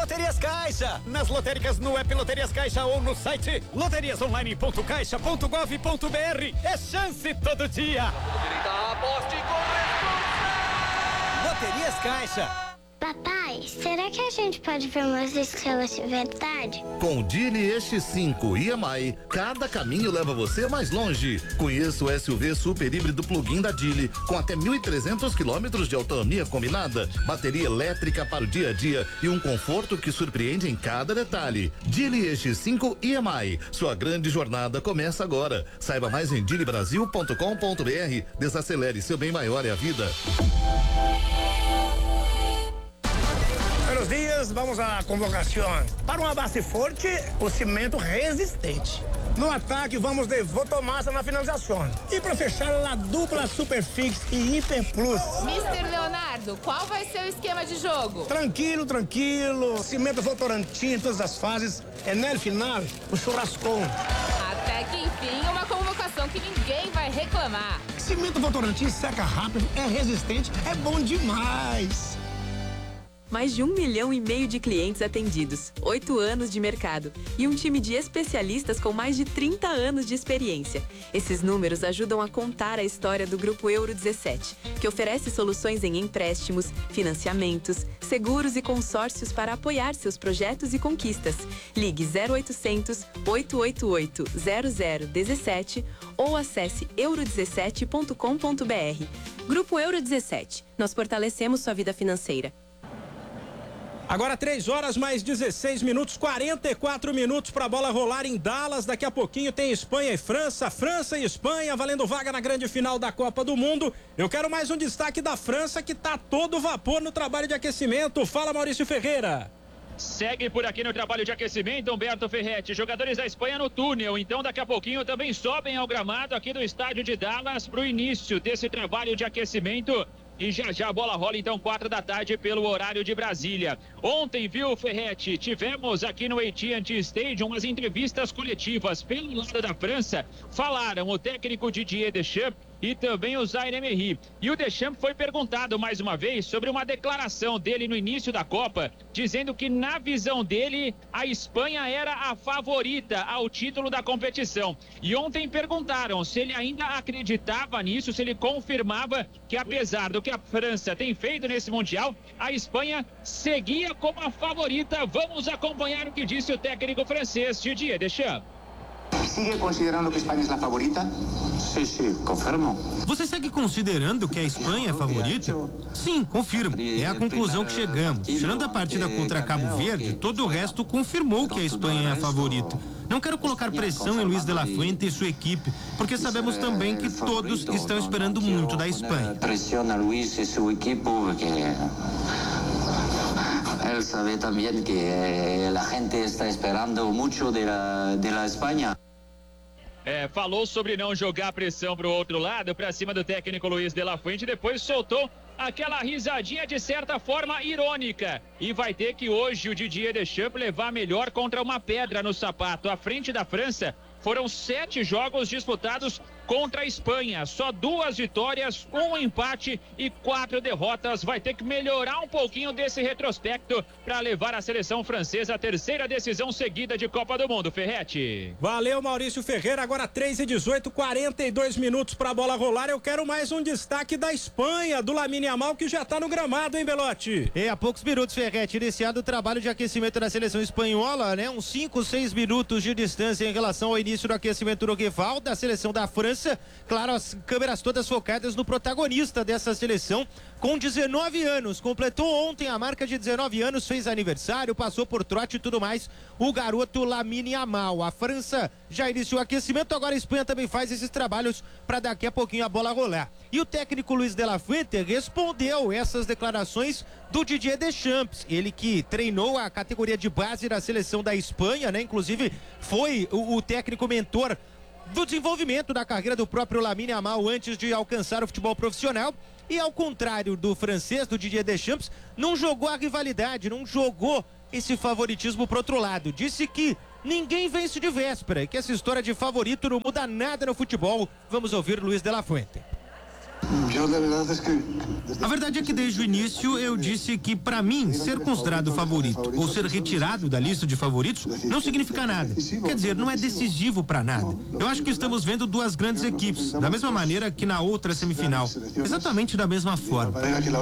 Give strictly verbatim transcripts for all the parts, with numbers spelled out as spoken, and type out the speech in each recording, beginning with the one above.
Loterias Caixa. Nas lotéricas, no app Loterias Caixa ou no site loterias online ponto caixa ponto gov ponto br. É chance todo dia. Loterias Caixa. Papai, será que a gente pode ver umas estrelas de verdade? Com o Dili E X cinco e M I, cada caminho leva você mais longe. Conheça o S U V super híbrido plug-in da Dili, com até mil e trezentos quilômetros de autonomia combinada, bateria elétrica para o dia a dia e um conforto que surpreende em cada detalhe. Dili E X cinco e M I, sua grande jornada começa agora. Saiba mais em dili brasil ponto com ponto br. Desacelere, seu bem maior é a vida. Buenos dias, vamos à convocação. Para uma base forte, o cimento resistente. No ataque, vamos de Votomassa na finalização. E para fechar, a dupla Superfix e Hiper Plus. mister Leonardo, qual vai ser o esquema de jogo? Tranquilo, tranquilo. Cimento Votorantim em todas as fases. É no final, o churrascão. Até que enfim, uma convocação que ninguém vai reclamar. Cimento Votorantim seca rápido, é resistente, é bom demais. Mais de um milhão e meio de clientes atendidos, oito anos de mercado e um time de especialistas com mais de trinta anos de experiência. Esses números ajudam a contar a história do Grupo Euro dezessete, que oferece soluções em empréstimos, financiamentos, seguros e consórcios para apoiar seus projetos e conquistas. Ligue zero oitocentos, oito oito oito, zero zero um sete ou acesse euro dezessete ponto com ponto br. Grupo Euro dezessete. Nós fortalecemos sua vida financeira. Agora três horas mais dezesseis minutos, quarenta e quatro minutos para a bola rolar em Dallas. Daqui a pouquinho tem Espanha e França, França e Espanha valendo vaga na grande final da Copa do Mundo. Eu quero mais um destaque da França, que tá todo vapor no trabalho de aquecimento. Fala, Maurício Ferreira. Segue por aqui no trabalho de aquecimento Humberto Ferretti. Jogadores da Espanha no túnel, então daqui a pouquinho também sobem ao gramado aqui do estádio de Dallas para o início desse trabalho de aquecimento. E já já a bola rola então quatro da tarde pelo horário de Brasília. Ontem, viu, Ferretti, tivemos aqui no A T and T Stadium umas entrevistas coletivas pelo lado da França. Falaram o técnico Didier Deschamps e também o Zaire Emery. E o Deschamps foi perguntado mais uma vez sobre uma declaração dele no início da Copa, dizendo que na visão dele a Espanha era a favorita ao título da competição. E ontem perguntaram se ele ainda acreditava nisso, se ele confirmava que apesar do que a França tem feito nesse Mundial, a Espanha seguia como a favorita. Vamos acompanhar o que disse o técnico francês Didier Deschamps. ¿Sigue considerando que España es la favorita? Sí, sí, confirmo. Você segue considerando que a Espanha é a favorita? Sim, confirmo. É a conclusão que chegamos. Tirando a partida contra Cabo Verde, todo o resto confirmou que a Espanha é a favorita. Não quero colocar pressão em Luis de la Fuente e sua equipe, porque sabemos também que todos estão esperando muito da Espanha. Pressiona Luis e sua equipe, porque él sabe también que la gente está esperando mucho de la, de la España. É, falou sobre não jogar pressão pro outro lado, pra cima do técnico Luis de la Fuente, depois soltou aquela risadinha de certa forma irônica. E vai ter que hoje o Didier Deschamps levar melhor contra uma pedra no sapato. À frente da França, foram sete jogos disputados contra a Espanha. Só duas vitórias, um empate e quatro derrotas. Vai ter que melhorar um pouquinho desse retrospecto para levar a seleção francesa à terceira decisão seguida de Copa do Mundo, Ferretti. Valeu, Maurício Ferreira. Agora três e dezoito, quarenta e dois minutos para a bola rolar. Eu quero mais um destaque da Espanha, do Lamine Yamal, que já está no gramado, hein, Belotti? E há poucos minutos, Ferretti, iniciado o trabalho de aquecimento da seleção espanhola, né? Uns cinco, seis minutos de distância em relação ao início do aquecimento do rival da seleção da França. Claro, as câmeras todas focadas no protagonista dessa seleção, com dezenove anos, completou ontem a marca de dezenove anos, fez aniversário, passou por trote e tudo mais, o garoto Lamine Yamal. A França já iniciou o aquecimento, agora a Espanha também faz esses trabalhos para daqui a pouquinho a bola rolar. E o técnico Luis de la Fuente respondeu essas declarações do Didier Deschamps, ele que treinou a categoria de base da seleção da Espanha, né? Inclusive foi o, o técnico mentor do desenvolvimento da carreira do próprio Lamine Yamal antes de alcançar o futebol profissional. E ao contrário do francês, do Didier Deschamps, não jogou a rivalidade, não jogou esse favoritismo pro outro lado. Disse que ninguém vence de véspera e que essa história de favorito não muda nada no futebol. Vamos ouvir Luis de la Fuente. A verdade é que desde o início eu disse que para mim ser considerado favorito ou ser retirado da lista de favoritos não significa nada. Quer dizer, não é decisivo para nada. Eu acho que estamos vendo duas grandes equipes, da mesma maneira que na outra semifinal, exatamente da mesma forma.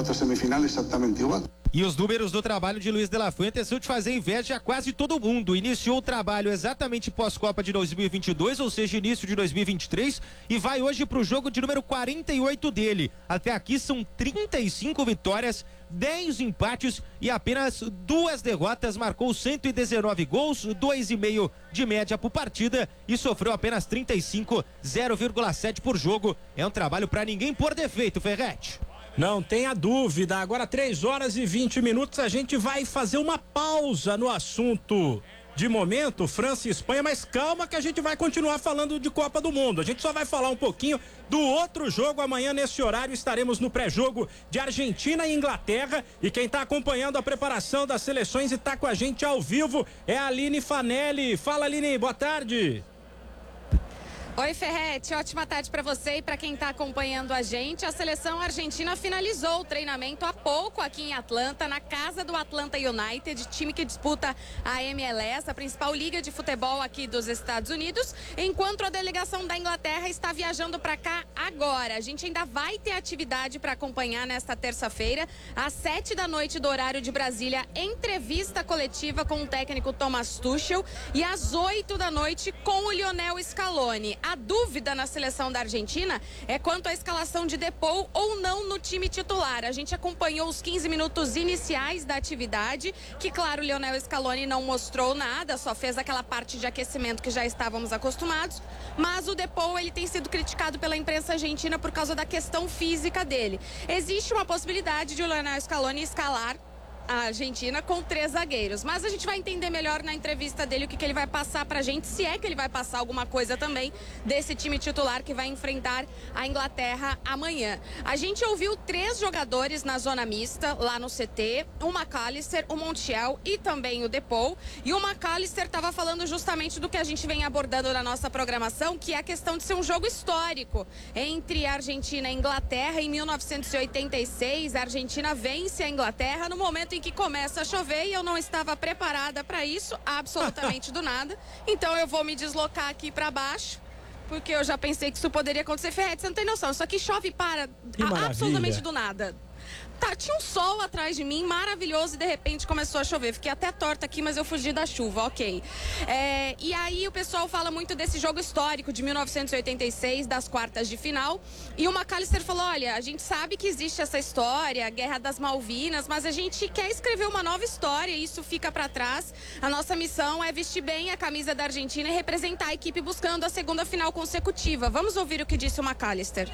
E os números do trabalho de Luiz de la Fuente são de fazer inveja a quase todo mundo. Iniciou o trabalho exatamente pós-Copa de dois mil e vinte e dois, ou seja, início de dois mil e vinte e três, e vai hoje para o jogo de número quarenta e oito dele. Até aqui são trinta e cinco vitórias, dez empates e apenas duas derrotas. Marcou cento e dezenove gols, dois e meio de média por partida e sofreu apenas trinta e cinco, zero vírgula sete por jogo. É um trabalho para ninguém pôr defeito, Ferretti. Não tenha dúvida. Agora três horas e vinte minutos, a gente vai fazer uma pausa no assunto de momento, França e Espanha, mas calma que a gente vai continuar falando de Copa do Mundo. A gente só vai falar um pouquinho do outro jogo. Amanhã nesse horário estaremos no pré-jogo de Argentina e Inglaterra, e quem está acompanhando a preparação das seleções e está com a gente ao vivo é a Aline Fanelli. Fala, Aline, boa tarde. Oi, Ferretti, ótima tarde para você e para quem está acompanhando a gente. A seleção argentina finalizou o treinamento há pouco aqui em Atlanta, na casa do Atlanta United, time que disputa a M L S, a principal liga de futebol aqui dos Estados Unidos, enquanto a delegação da Inglaterra está viajando para cá agora. A gente ainda vai ter atividade para acompanhar nesta terça-feira, às sete da noite do horário de Brasília, entrevista coletiva com o técnico Thomas Tuchel, e às oito da noite com o Lionel Scaloni. A dúvida na seleção da Argentina é quanto à escalação de Depou ou não no time titular. A gente acompanhou os quinze minutos iniciais da atividade, que, claro, o Lionel Scaloni não mostrou nada, só fez aquela parte de aquecimento que já estávamos acostumados, mas o Depou, ele tem sido criticado pela imprensa argentina por causa da questão física dele. Existe uma possibilidade de o Lionel Scaloni escalar a Argentina com três zagueiros, mas a gente vai entender melhor na entrevista dele o que, que ele vai passar pra gente, se é que ele vai passar alguma coisa também desse time titular que vai enfrentar a Inglaterra amanhã. A gente ouviu três jogadores na zona mista lá no C T, o McAllister, o Montiel e também o Depou, e o McAllister estava falando justamente do que a gente vem abordando na nossa programação, que é a questão de ser um jogo histórico entre a Argentina e a Inglaterra. Em mil novecentos e oitenta e seis, a Argentina vence a Inglaterra no momento em que começa a chover, e eu não estava preparada para isso, absolutamente do nada. Então eu vou me deslocar aqui para baixo, porque eu já pensei que isso poderia acontecer. Ferretti, você não tem noção, isso aqui chove e para a, absolutamente do nada. Tá, tinha um sol atrás de mim, maravilhoso, e de repente começou a chover. Fiquei até torta aqui, mas eu fugi da chuva, ok. É, e aí o pessoal fala muito desse jogo histórico de mil novecentos e oitenta e seis, das quartas de final. E o McAllister falou, olha, a gente sabe que existe essa história, a Guerra das Malvinas, mas a gente quer escrever uma nova história e isso fica pra trás. A nossa missão é vestir bem a camisa da Argentina e representar a equipe buscando a segunda final consecutiva. Vamos ouvir o que disse o McAllister.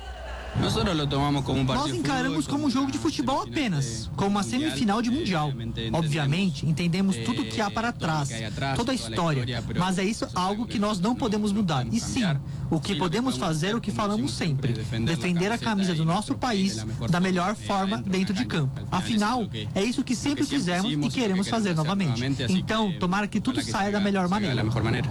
Nós encaramos como um jogo de futebol apenas, como uma semifinal de mundial. Obviamente, entendemos tudo que há para trás, toda a história, mas é isso algo que nós não podemos mudar. E sim, o que podemos fazer é o que falamos sempre, defender a camisa do nosso país da melhor forma dentro de campo. Afinal, é isso que sempre fizemos e queremos fazer novamente. Então, tomara que tudo saia da melhor maneira.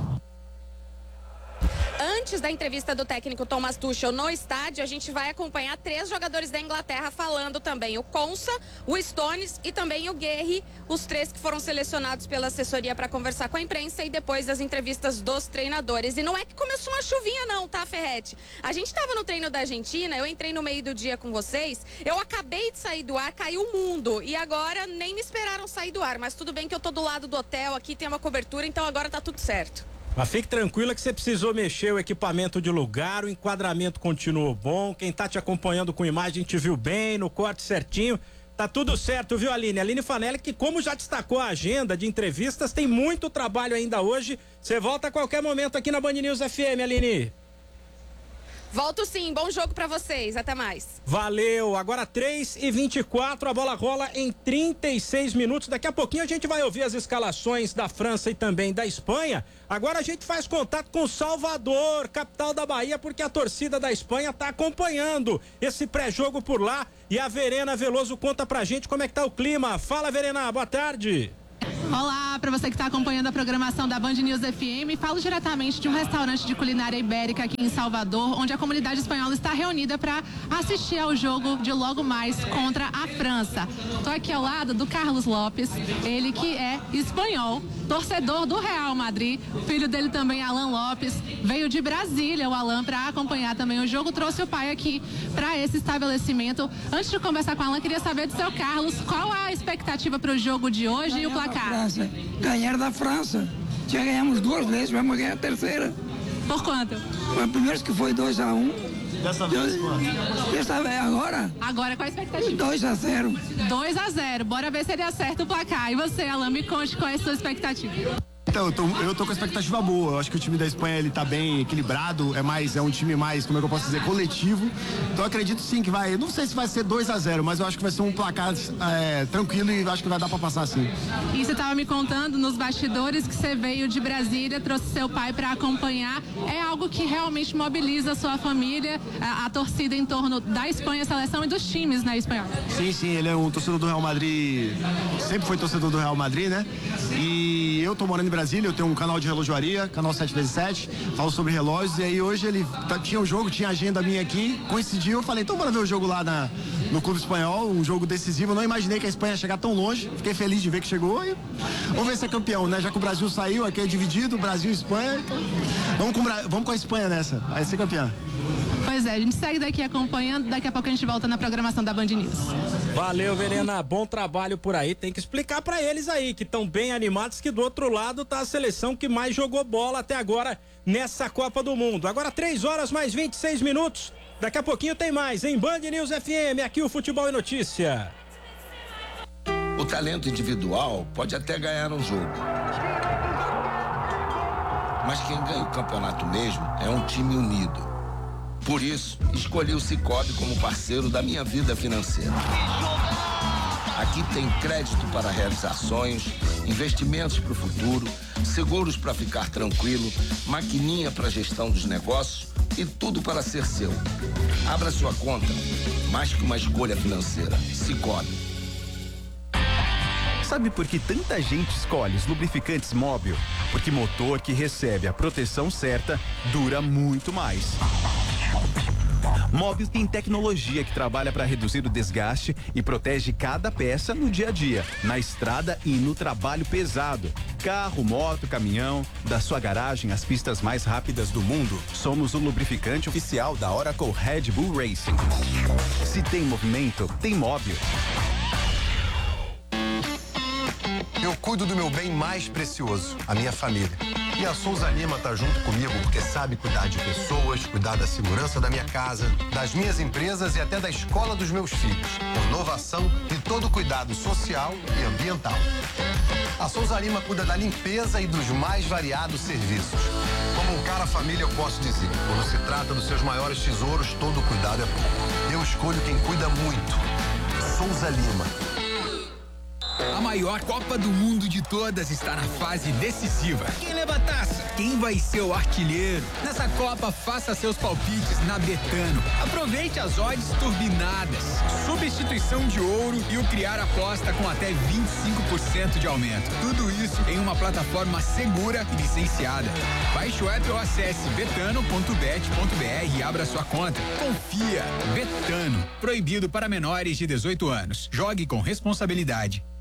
Antes da entrevista do técnico Thomas Tuchel no estádio, a gente vai acompanhar três jogadores da Inglaterra falando também. O Konsa, o Stones e também o Guerri, os três que foram selecionados pela assessoria para conversar com a imprensa, e depois das entrevistas dos treinadores. E não é que começou uma chuvinha não, tá, Ferretti? A gente estava no treino da Argentina, eu entrei no meio do dia com vocês, eu acabei de sair do ar, caiu o mundo, e agora nem me esperaram sair do ar, mas tudo bem que eu tô do lado do hotel, aqui tem uma cobertura, então agora tá tudo certo. Mas fique tranquila que você precisou mexer o equipamento de lugar, o enquadramento continuou bom, quem tá te acompanhando com imagem te viu bem, no corte certinho, tá tudo certo, viu, Aline? Aline Fanelli, que como já destacou a agenda de entrevistas, tem muito trabalho ainda hoje, você volta a qualquer momento aqui na Band News F M, Aline. Volto sim, bom jogo pra vocês, até mais. Valeu, agora três e vinte e quatro, a bola rola em trinta e seis minutos, daqui a pouquinho a gente vai ouvir as escalações da França e também da Espanha. Agora a gente faz contato com Salvador, capital da Bahia, porque a torcida da Espanha tá acompanhando esse pré-jogo por lá, e a Verena Veloso conta pra gente como é que tá o clima. Fala, Verena, boa tarde. Olá, para você que está acompanhando a programação da Band News F M, falo diretamente de um restaurante de culinária ibérica aqui em Salvador, onde a comunidade espanhola está reunida para assistir ao jogo de logo mais contra a França. Estou aqui ao lado do Carlos Lopes, ele que é espanhol, torcedor do Real Madrid, filho dele também, Alan Lopes, veio de Brasília, o Alan, para acompanhar também o jogo, trouxe o pai aqui para esse estabelecimento. Antes de conversar com o Alan, queria saber do seu Carlos, qual a expectativa para o jogo de hoje e o placar? Ganhar da França. Já ganhamos duas vezes, vamos ganhar a terceira. Por quanto? O primeiro que foi dois a um. Dessa vez, quanto? Dessa vez agora? Agora, qual a expectativa? dois a zero. dois a zero. Bora ver se ele acerta o placar. E você, Alan, me conte qual é a sua expectativa. Então, eu tô, eu tô com a expectativa boa. Eu acho que o time da Espanha, ele tá bem equilibrado, é mais, é um time mais, como é que eu posso dizer, coletivo. Então eu acredito sim que vai, não sei se vai ser dois a zero, mas eu acho que vai ser um placar é, tranquilo e acho que vai dar pra passar sim. E você tava me contando nos bastidores que você veio de Brasília, trouxe seu pai pra acompanhar. É algo que realmente mobiliza a sua família, a, a torcida em torno da Espanha, a seleção e dos times na Espanha. Sim, sim, ele é um torcedor do Real Madrid, sempre foi torcedor do Real Madrid, né? E eu tô morando em Brasília, eu tenho um canal de relojoaria, canal sete vezes sete, falo sobre relógios, e aí hoje ele tá, tinha um jogo, tinha agenda minha aqui, coincidiu, eu falei, então bora ver o jogo lá na, no Clube Espanhol, um jogo decisivo, eu não imaginei que a Espanha ia chegar tão longe, fiquei feliz de ver que chegou e vamos ver se é campeão, né? Já que o Brasil saiu, aqui é dividido, Brasil e Espanha, então vamos com, vamos com a Espanha nessa, vai ser campeã. Pois é, a gente segue daqui acompanhando, daqui a pouco a gente volta na programação da Band News. Valeu, Verena, bom trabalho por aí. Tem que explicar pra eles aí, que estão bem animados, que do outro lado tá a seleção que mais jogou bola até agora nessa Copa do Mundo. Agora três horas mais vinte e seis minutos, daqui a pouquinho tem mais em Band News F M, aqui o Futebol e Notícia. O talento individual pode até ganhar um jogo, mas quem ganha o campeonato mesmo é um time unido. Por isso, escolhi o Sicoob como parceiro da minha vida financeira. Aqui tem crédito para realizar sonhos, investimentos para o futuro, seguros para ficar tranquilo, maquininha para gestão dos negócios e tudo para ser seu. Abra sua conta, mais que uma escolha financeira. Sicoob. Sabe por que tanta gente escolhe os lubrificantes Móbil? Porque motor que recebe a proteção certa dura muito mais. Móbil tem tecnologia que trabalha para reduzir o desgaste e protege cada peça no dia a dia, na estrada e no trabalho pesado. Carro, moto, caminhão, da sua garagem às pistas mais rápidas do mundo. Somos o lubrificante oficial da Oracle Red Bull Racing. Se tem movimento, tem Móbil. Eu cuido do meu bem mais precioso, a minha família. E a Souza Lima tá junto comigo porque sabe cuidar de pessoas, cuidar da segurança da minha casa, das minhas empresas e até da escola dos meus filhos. Com inovação e todo o cuidado social e ambiental. A Souza Lima cuida da limpeza e dos mais variados serviços. Como um cara família, eu posso dizer, quando se trata dos seus maiores tesouros, todo cuidado é pouco. Eu escolho quem cuida muito. Souza Lima. A maior Copa do Mundo de todas está na fase decisiva. Quem leva a taça? Quem vai ser o artilheiro? Nessa Copa, faça seus palpites na Betano. Aproveite as odds turbinadas, substituição de ouro e o criar aposta com até vinte e cinco por cento de aumento. Tudo isso em uma plataforma segura e licenciada. Baixe o app ou acesse betano ponto bet ponto br e abra sua conta. Confia. Betano. Proibido para menores de dezoito anos. Jogue com responsabilidade.